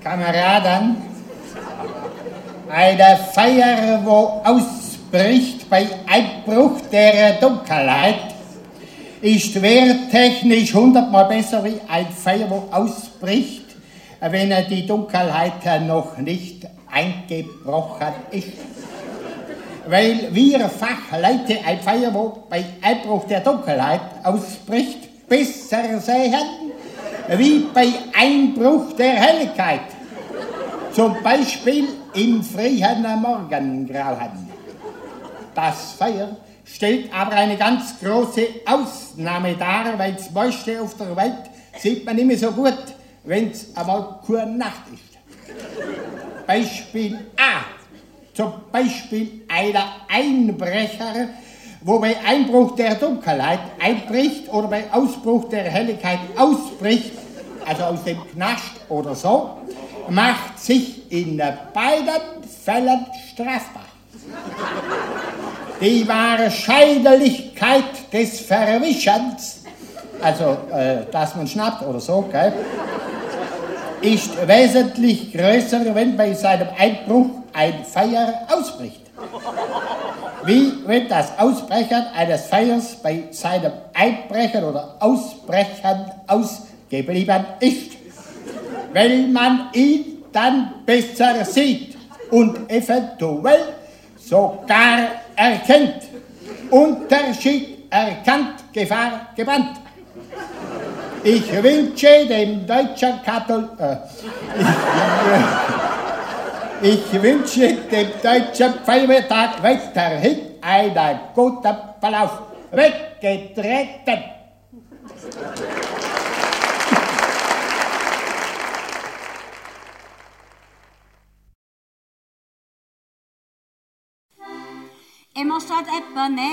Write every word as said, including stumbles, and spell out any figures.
Kameraden, eine Feier, wo ausbricht bei Einbruch der Dunkelheit, ist wehrtechnisch hundertmal besser wie ein Feuer, wo ausbricht, wenn die Dunkelheit noch nicht eingebrochen ist. Weil wir Fachleute ein Feuer, wo bei Einbruch der Dunkelheit ausbricht, besser sehen, wie bei Einbruch der Helligkeit. Zum Beispiel im frühen Morgengrauen. Das Feuer stellt aber eine ganz große Ausnahme dar, weil das meiste auf der Welt sieht man nicht mehr so gut, wenn es einmal keine Nacht ist. Beispiel A. Zum Beispiel einer Einbrecher, wo bei Einbruch der Dunkelheit einbricht oder bei Ausbruch der Helligkeit ausbricht, also aus dem Knast oder so, macht sich in beiden Fällen strafbar. Die Wahrscheinlichkeit des Verwischens, also äh, dass man schnappt oder so, gell, ist wesentlich größer, wenn bei seinem Einbruch ein Feuer ausbricht. Wie wenn das Ausbrechen eines Feuers bei seinem Einbrechen oder Ausbrechen ausgeblieben ist, weil man ihn dann besser sieht und eventuell sogar erkennt. Unterschied erkannt, Gefahr gebannt. Ich wünsche dem deutschen Kathol... Äh, ich, ich wünsche dem deutschen Feiertag weiterhin einen guten Verlauf. Weggetreten! Immer statt etwa